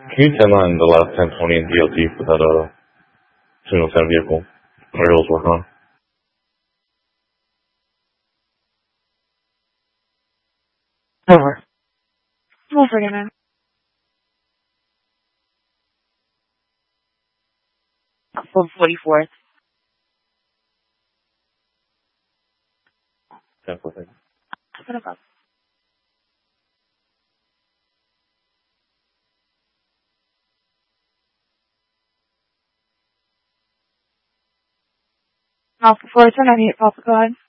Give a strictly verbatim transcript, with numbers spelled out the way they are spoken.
Can you tell on the last ten twenty in D L T for that uh two oh seven vehicle Ariel's working on? Over. We'll forget it. From forty-fourth. ten fourteen. What about? Alpha four, turn on eight, Papa, go ahead.